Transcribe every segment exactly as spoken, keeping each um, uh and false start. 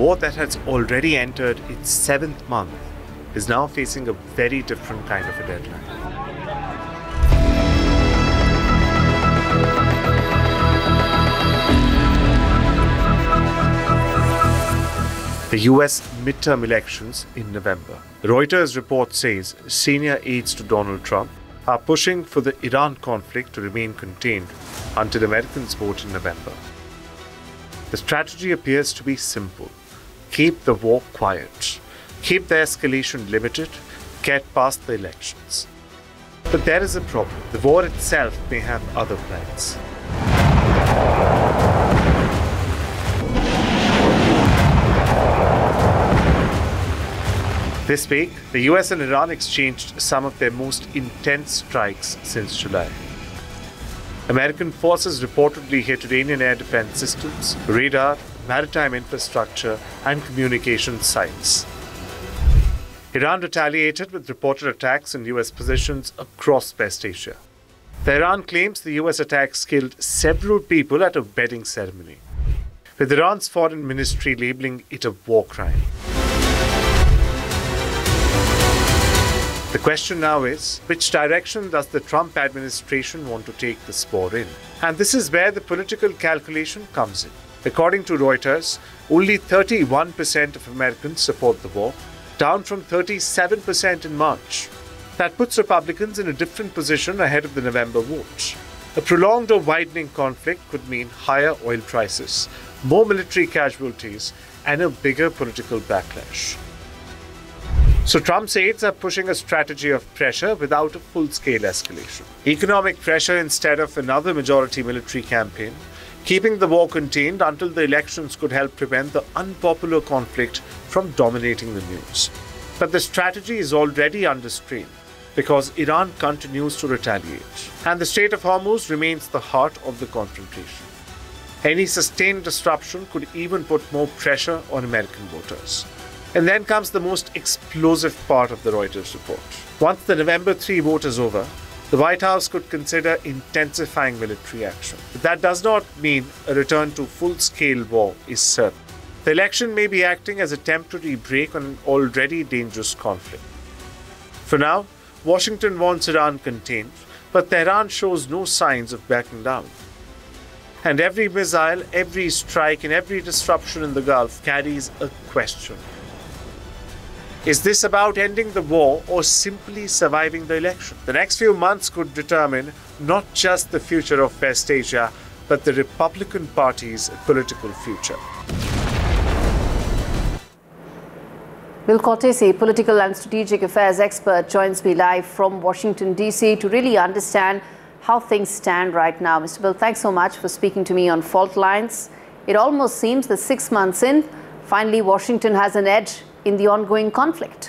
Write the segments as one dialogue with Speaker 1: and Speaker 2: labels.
Speaker 1: war that has already entered its seventh month is now facing a very different kind of a deadline. The U S midterm elections in November. Reuters report says senior aides to Donald Trump are pushing for the Iran conflict to remain contained until Americans vote in November. The strategy appears to be simple. Keep the war quiet. Keep the escalation limited. Get past the elections. But there is a problem. The war itself may have other plans. This week, the U S and Iran exchanged some of their most intense strikes since July. American forces reportedly hit Iranian air defense systems, radar, maritime infrastructure, and communication sites. Iran retaliated with reported attacks in U S positions across West Asia. The Iran claims the U S attacks killed several people at a wedding ceremony, with Iran's foreign ministry labeling it a war crime. The question now is, which direction does the Trump administration want to take this war in? And this is where the political calculation comes in. According to Reuters, only thirty-one percent of Americans support the war, down from thirty-seven percent in March. That puts Republicans in a different position ahead of the November vote. A prolonged or widening conflict could mean higher oil prices, more military casualties, and a bigger political backlash. So Trump's aides are pushing a strategy of pressure without a full-scale escalation. Economic pressure instead of another majority military campaign, keeping the war contained until the elections could help prevent the unpopular conflict from dominating the news. But the strategy is already under strain because Iran continues to retaliate, and the Strait of Hormuz remains the heart of the confrontation. Any sustained disruption could even put more pressure on American voters. And then comes the most explosive part of the Reuters report. Once the November third vote is over, the White House could consider intensifying military action. But that does not mean a return to full-scale war is certain. The election may be acting as a temporary break on an already dangerous conflict. For now, Washington wants Iran contained, but Tehran shows no signs of backing down. And every missile, every strike, and every disruption in the Gulf carries a question. Is this about ending the war or simply surviving the election? The next few months could determine not just the future of West Asia, but the Republican Party's political future.
Speaker 2: Bill Cortese, political and strategic affairs expert, joins me live from Washington, D C to really understand how things stand right now. Mister Bill, thanks so much for speaking to me on Fault Lines. It almost seems that six months in, finally Washington has an edge in the ongoing conflict.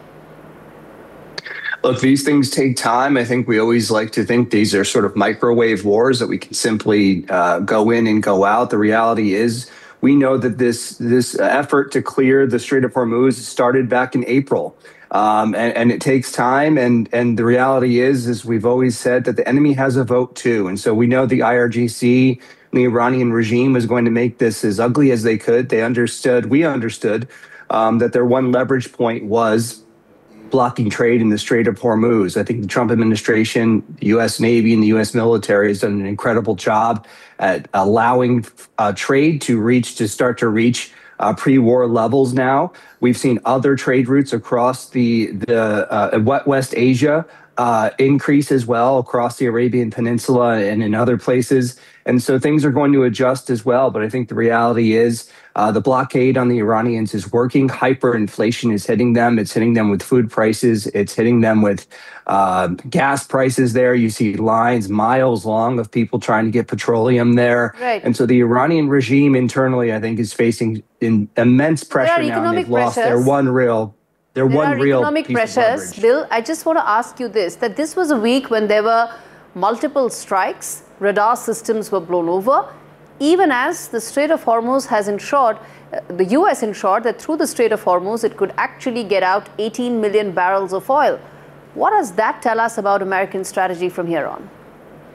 Speaker 3: Look, these things take time. I think we always like to think these are sort of microwave wars that we can simply uh, go in and go out. The reality is we know that this this effort to clear the Strait of Hormuz started back in April. Um, and, and it takes time. And, and the reality is, as we've always said, that the enemy has a vote too. And so we know the I R G C, the Iranian regime, was going to make this as ugly as they could. They understood, we understood, Um, that their one leverage point was blocking trade in the Strait of Hormuz. I think the Trump administration, the U S Navy, and the U S military has done an incredible job at allowing uh, trade to reach, to start to reach uh, pre-war levels now. We've seen other trade routes across the, the uh, West Asia uh, increase as well, across the Arabian Peninsula and in other places. And so things are going to adjust as well. But I think the reality is uh, the blockade on the Iranians is working. Hyperinflation is hitting them. It's hitting them with food prices. It's hitting them with uh, gas prices there. You see lines miles long of people trying to get petroleum there.
Speaker 2: Right.
Speaker 3: And so the Iranian regime internally, I think, is facing in immense pressure now. And they've lost their one real Their
Speaker 2: there
Speaker 3: one
Speaker 2: are
Speaker 3: real
Speaker 2: economic
Speaker 3: piece
Speaker 2: pressures.
Speaker 3: Of leverage.
Speaker 2: Bill, I just want to ask you this, that this was a week when there were multiple strikes, radar systems were blown over, even as the Strait of Hormuz has ensured, uh, the U S ensured that through the Strait of Hormuz, it could actually get out eighteen million barrels of oil. What does that tell us about American strategy from here on?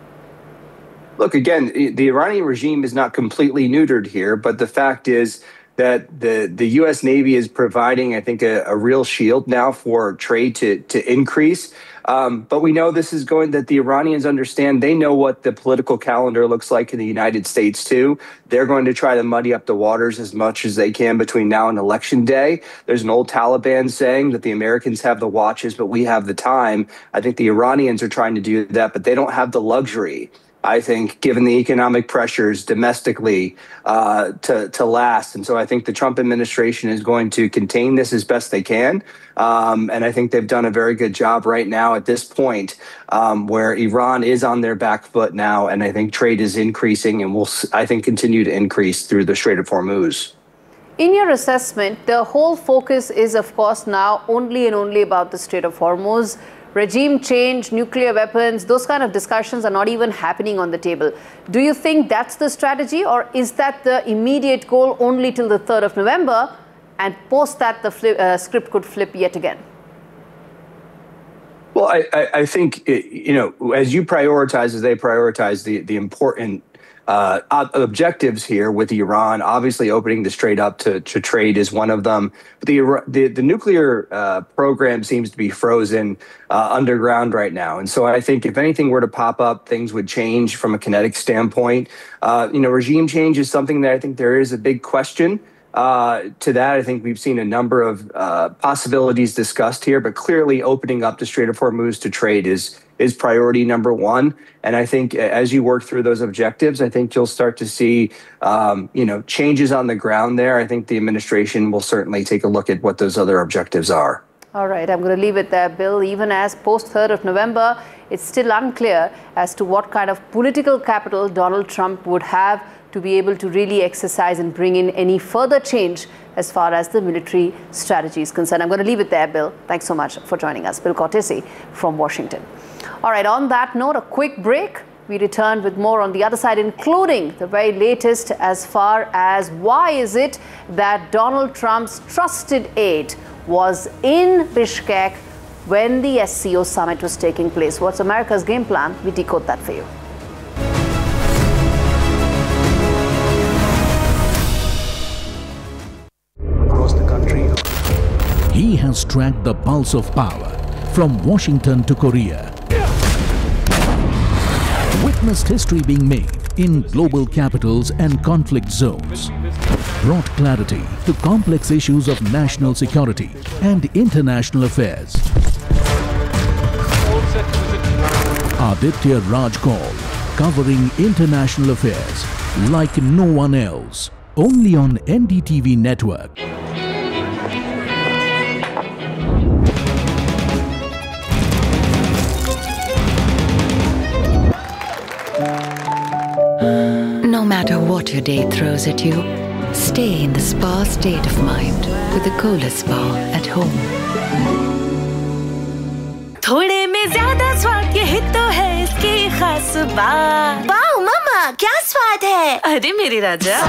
Speaker 3: Look, again, the Iranian regime is not completely neutered here, but the fact is that the, the U S Navy is providing, I think, a, a real shield now for trade to, to increase. Um, but we know this is going, that the Iranians understand, they know what the political calendar looks like in the United States too. They're going to try to muddy up the waters as much as they can between now and election day. There's an old Taliban saying that the Americans have the watches, but we have the time. I think the Iranians are trying to do that, but they don't have the luxury, I think, given the economic pressures domestically, uh, to, to last. And so I think the Trump administration is going to contain this as best they can. Um, and I think they've done a very good job right now at this point, um, where Iran is on their back foot now. And I think trade is increasing and will, I think, continue to increase through the Strait of Hormuz.
Speaker 2: In your assessment, the whole focus is, of course, now only and only about the Strait of Hormuz. Regime change, nuclear weapons, those kind of discussions are not even happening on the table. Do you think that's the strategy, or is that the immediate goal only till the third of November, and post that the flip, uh, script could flip yet again?
Speaker 3: Well, I, I, I think, it, you know, as you prioritize, as they prioritize the, the important Uh, objectives here with Iran, obviously opening the Strait up to, to trade is one of them. But the the, the nuclear uh, program seems to be frozen uh, underground right now. And so I think if anything were to pop up, things would change from a kinetic standpoint. Uh, you know, regime change is something that I think there is a big question uh, to that. I think we've seen a number of uh, possibilities discussed here, but clearly opening up the Strait of Hormuz to trade is is priority number one. And I think as you work through those objectives, I think you'll start to see, um, you know, changes on the ground there. I think the administration will certainly take a look at what those other objectives are.
Speaker 2: All right, I'm going to leave it there, Bill. Even as post third of November, it's still unclear as to what kind of political capital Donald Trump would have to be able to really exercise and bring in any further change as far as the military strategy is concerned. I'm going to leave it there, Bill. Thanks so much for joining us. Bill Cortese from Washington. All right, on that note, a quick break. We return with more on the other side, including the very latest as far as why is it that Donald Trump's trusted aide was in Bishkek when the S C O summit was taking place. What's America's game plan? We decode that for you.
Speaker 4: Across the country,
Speaker 5: he has tracked the pulse of power from Washington to Korea. Witnessed history being made in global capitals and conflict zones. Brought clarity to complex issues of national security and international affairs. Aditya Raj Kaul, covering international affairs like no one else. Only on N D T V network.
Speaker 6: No matter what your day throws at you, stay in the spa state of mind with the Kohler Spa at home.
Speaker 7: थोड़े में ज्यादा स्वाद यही तो है इसकी खास बात। वाओ मामा, क्या स्वाद है? अरे मेरे राजा।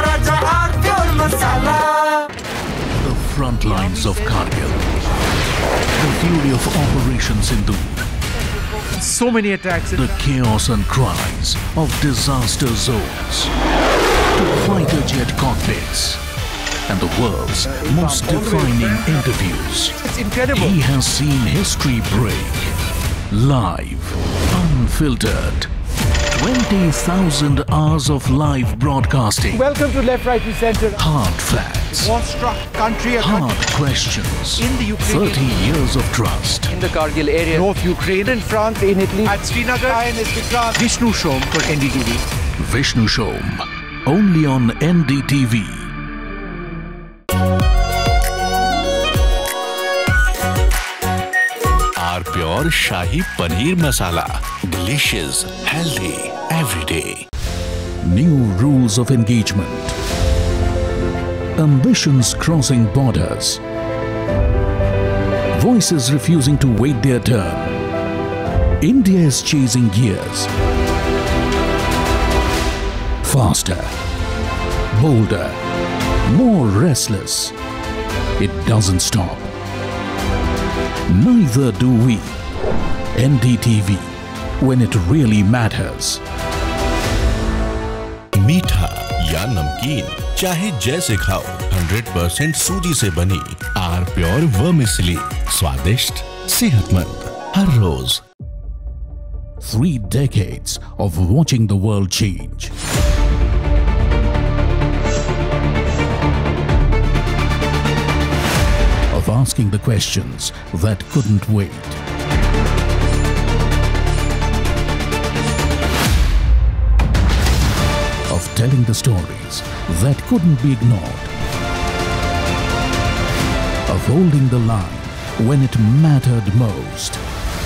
Speaker 5: The front lines of Kargil. The fury of Operation Sindoor.
Speaker 4: so many attacks.
Speaker 5: The chaos and cries of disaster zones to fighter jet cockpits and the world's most defining interviews.
Speaker 4: It's incredible.
Speaker 5: He has seen history break. Live, unfiltered. twenty thousand hours of live broadcasting.
Speaker 4: Welcome to Left, Right and Center.
Speaker 5: Hard facts.
Speaker 4: War-struck country.
Speaker 5: Hard questions.
Speaker 4: In the Ukraine.
Speaker 5: thirty years of trust.
Speaker 8: In the Kargil area.
Speaker 4: North Ukraine. In France. In Italy. At Srinagar. And Vishnu Shom for N D T V.
Speaker 5: Vishnu Shom. Only on N D T V.
Speaker 9: Our pure Shahi Paneer Masala. Delicious, healthy, every day.
Speaker 5: New rules of engagement. Ambitions crossing borders. Voices refusing to wait their turn. India is chasing gears. Faster, bolder, more restless. It doesn't stop. Neither do we. N D T V, when it really matters.
Speaker 9: Meetha ya namkeen. चाहे जैसे खाओ, hundred percent सूजी से बनी are pure vermicelli, स्वादिष्ट, सेहतमंद, हर रोज।
Speaker 5: Three decades of watching the world change. Of asking the questions that couldn't wait. Of telling the stories that couldn't be ignored. Of holding the line when it mattered most.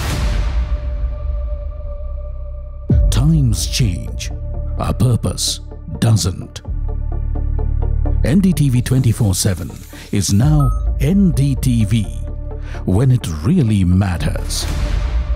Speaker 5: Times change, our purpose doesn't. N D T V twenty-four seven is now N D T V, when it really matters.